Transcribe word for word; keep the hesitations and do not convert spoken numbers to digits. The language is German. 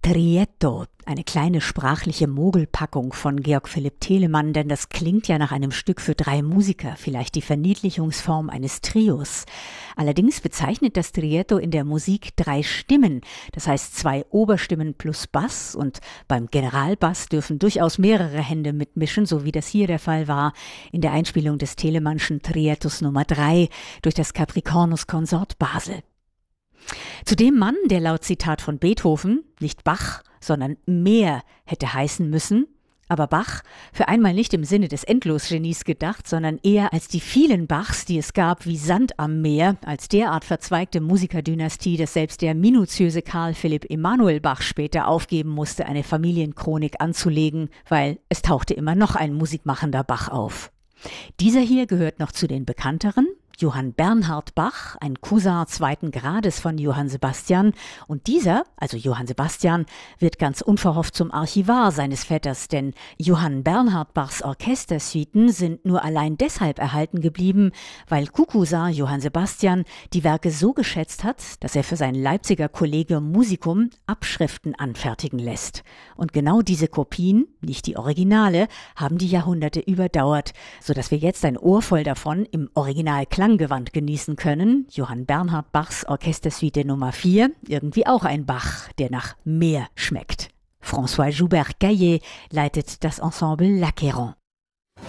Trietto, eine kleine sprachliche Mogelpackung von Georg Philipp Telemann, denn das klingt ja nach einem Stück für drei Musiker, vielleicht die Verniedlichungsform eines Trios. Allerdings bezeichnet das Trietto in der Musik drei Stimmen, das heißt zwei Oberstimmen plus Bass, und beim Generalbass dürfen durchaus mehrere Hände mitmischen, so wie das hier der Fall war in der Einspielung des Telemannschen Triettos Nummer drei durch das Capricornus Consort Basel. Zu dem Mann, der laut Zitat von Beethoven nicht Bach, sondern Meer hätte heißen müssen, aber Bach für einmal nicht im Sinne des Endlosgenies gedacht, sondern eher als die vielen Bachs, die es gab wie Sand am Meer, als derart verzweigte Musikerdynastie, dass selbst der minutiöse Karl Philipp Emanuel Bach später aufgeben musste, eine Familienchronik anzulegen, weil es tauchte immer noch ein musikmachender Bach auf. Dieser hier gehört noch zu den bekannteren, Johann Bernhard Bach, ein Cousin zweiten Grades von Johann Sebastian, und dieser, also Johann Sebastian, wird ganz unverhofft zum Archivar seines Vetters, denn Johann Bernhard Bachs Orchestersuiten sind nur allein deshalb erhalten geblieben, weil Cousin Johann Sebastian die Werke so geschätzt hat, dass er für sein Leipziger Collegium Musicum Abschriften anfertigen lässt. Und genau diese Kopien, nicht die Originale, haben die Jahrhunderte überdauert, sodass wir jetzt ein Ohr voll davon im Original Klanggewand genießen können. Johann Bernhard Bachs Orchestersuite Nummer vier, irgendwie auch ein Bach, der nach Meer schmeckt. François Joubert-Caillé leitet das Ensemble L'Acqueyron.